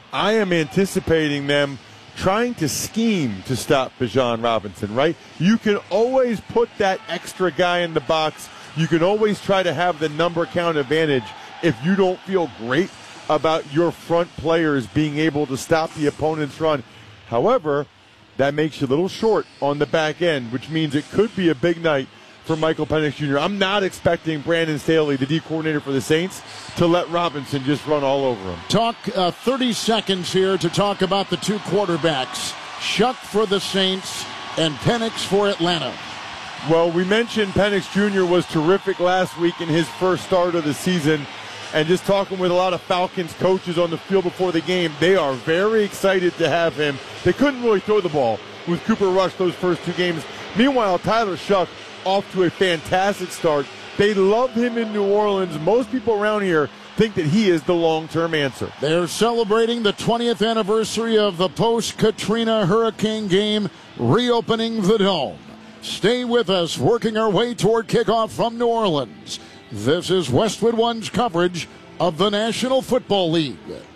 I am anticipating them trying to scheme to stop Bijan Robinson, right? You can always put that extra guy in the box. You can always try to have the number count advantage if you don't feel great about your front players being able to stop the opponent's run. However, that makes you a little short on the back end, which means it could be a big night for Michael Penix Jr. I'm not expecting Brandon Staley, the D coordinator for the Saints, to let Robinson just run all over him. 30 seconds here to talk about the two quarterbacks. Shuck for the Saints and Penix for Atlanta. Well, we mentioned Penix Jr. was terrific last week in his first start of the season. And just talking with a lot of Falcons coaches on the field before the game, they are very excited to have him. They couldn't really throw the ball with Cooper Rush those first two games. Meanwhile, Tyler Shuck off to a fantastic start. They love him in New Orleans. Most people around here think that he is the long-term answer. They're celebrating the 20th anniversary of the post-Katrina hurricane game, reopening the Dome. Stay with us, working our way toward kickoff from New Orleans. This is Westwood One's coverage of the National Football League.